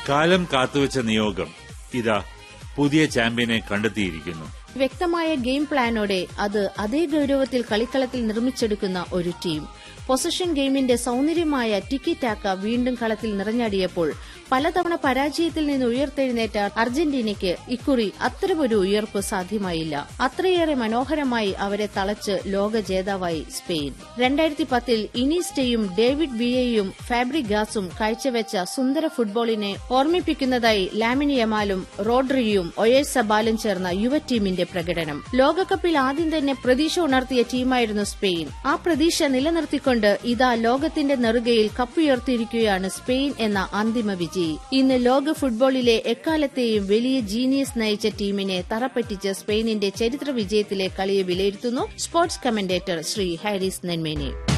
കാലം കാത്തുവച്ച നിയോഗം ഇതാ പുതിയ ചാമ്പ്യനെ കണ്ടെത്തിയിരിക്കുന്നു. വ്യക്തമായ ഗെയിം പ്ലാനോടെ അത് അതേ ഗൌരവത്തിൽ കളിക്കളത്തിൽ നിർമ്മിച്ചെടുക്കുന്ന ഒരു ടീം. പൊസഷൻ ഗെയിമിന്റെ സൌന്ദര്യമായ ടിക്കി ടാക്ക വീണ്ടും കളത്തിൽ നിറഞ്ഞാടിയപ്പോൾ പലതവണ പരാജയത്തിൽ നിന്ന് ഉയർത്തെഴുന്നേറ്റ അർജന്റീനയ്ക്ക് ഇക്കുറി അത്തരമൊരു ഉയർപ്പ് സാധ്യമായില്ല. അത്രയേറെ മനോഹരമായി അവരെ തളച്ച് ലോക ജേതാവായി സ്പെയിൻ. 2010 ഇനീസ്റ്റയും ഡേവിഡ് വിയയും ഫാബ്രിഗാസും കാഴ്ചവെച്ച സുന്ദര ഫുട്ബോളിനെ ഓർമ്മിപ്പിക്കുന്നതായി ലാമിൻ യമാലും റോഡ്രിയും ഒയേഴ്സബാലും ചേർന്ന യുവ ടീമിന്റെ പ്രകടനം. ലോകകപ്പിൽ ആദ്യം തന്നെ പ്രതീക്ഷ ഉണർത്തിയ ടീമായിരുന്നു സ്പെയിൻ. ആ പ്രതീക്ഷ നിലനിർത്തിക്കൊണ്ട് ഇതാ ലോകത്തിന്റെ നെറുകയിൽ കപ്പുയർത്തിയിരിക്കുകയാണ് സ്പെയിൻ എന്ന അന്തിമ വിജയി. ഇന്ന് ലോക ഫുട്ബോളിലെ എക്കാലത്തെയും വലിയ ജീനിയസ് നയിച്ച ടീമിനെ തറപ്പറ്റിച്ച് സ്പെയിനിന്റെ ചരിത്ര വിജയത്തിലെ കളിയെ വിലയിരുത്തുന്നു സ്പോർട്സ് കമന്റേറ്റർ ശ്രീ ഹാരിസ് നെന്മേനി.